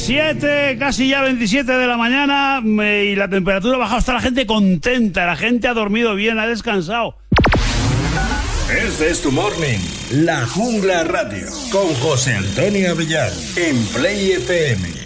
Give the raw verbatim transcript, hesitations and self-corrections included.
siete, casi ya veintisiete de la mañana y la temperatura ha bajado. Está la gente contenta, la gente ha dormido bien, ha descansado. Este es tu morning, La Jungla Radio, con José Antonio Avellán, en Play F M.